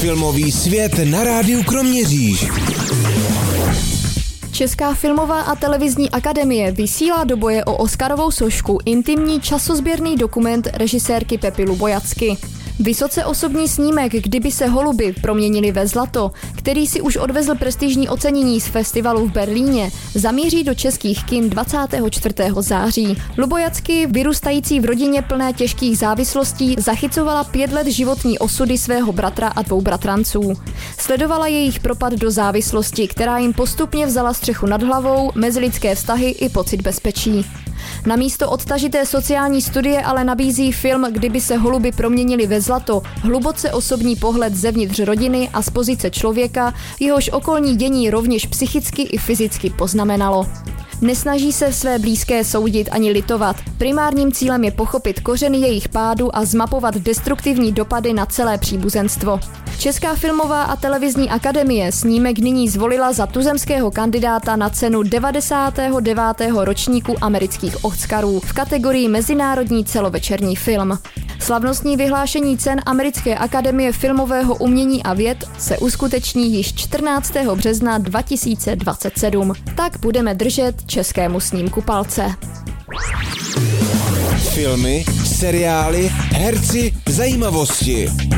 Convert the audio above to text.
Filmový svět na rádiu Kroměříž. Česká filmová a televizní akademie vysílá do boje o Oscarovou sošku intimní časozběrný dokument režisérky Pepy Lubojacky. Vysoce osobní snímek Kdyby se holuby proměnili ve zlato, který si už odvezl prestižní ocenění z festivalu v Berlíně, zamíří do českých kin 24. září. Lubojacky, vyrůstající v rodině plné těžkých závislostí, zachycovala 5 let životní osudy svého bratra a 2 bratranců. Sledovala jejich propad do závislosti, která jim postupně vzala střechu nad hlavou, mezilidské vztahy i pocit bezpečí. Namísto odtažité sociální studie ale nabízí film Kdyby se holuby proměnili ve zlato hluboce osobní pohled zevnitř rodiny a z pozice člověka, jehož okolní dění rovněž psychicky i fyzicky poznamenalo. Nesnaží se své blízké soudit ani litovat. Primárním cílem je pochopit kořeny jejich pádu a zmapovat destruktivní dopady na celé příbuzenstvo. Česká filmová a televizní akademie snímek nyní zvolila za tuzemského kandidáta na cenu 99. ročníku amerických Oscarů v kategorii Mezinárodní celovečerní film. Slavnostní vyhlášení cen Americké akademie filmového umění a věd se uskuteční již 14. března 2027. Tak budeme držet českému snímku palce. Filmy, seriály, herci, zajímavosti.